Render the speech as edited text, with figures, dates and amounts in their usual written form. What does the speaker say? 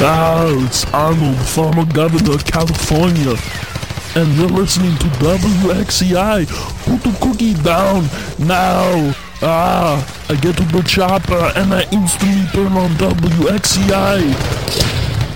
It's Arnold, former governor of California, and you're listening to WXCI. Put the cookie down now. I get to the chopper and I instantly turn on WXCI.